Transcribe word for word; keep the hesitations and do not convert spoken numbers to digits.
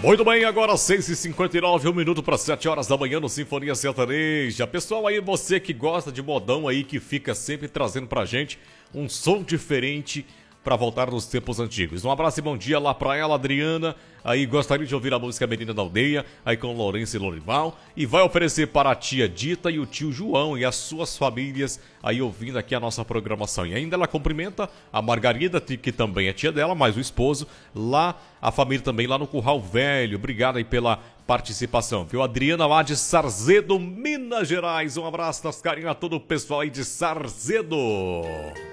Muito bem, agora seis e cinquenta e nove, um minuto para sete horas da manhã no Sinfonia Sertaneja. Pessoal aí, você que gosta de modão aí, que fica sempre trazendo pra gente um som diferente para voltar nos tempos antigos. Um abraço e bom dia lá pra ela, Adriana. Aí gostaria de ouvir a música Menina da Aldeia, aí com Lourenço e Lorival. E vai oferecer para a tia Dita e o tio João e as suas famílias aí ouvindo aqui a nossa programação. E ainda ela cumprimenta a Margarida, que também é tia dela, mas o esposo, lá, a família também lá no Curral Velho. Obrigado aí pela participação, viu? Adriana lá de Sarzedo, Minas Gerais. Um abraço, nosso carinho a todo o pessoal aí de Sarzedo.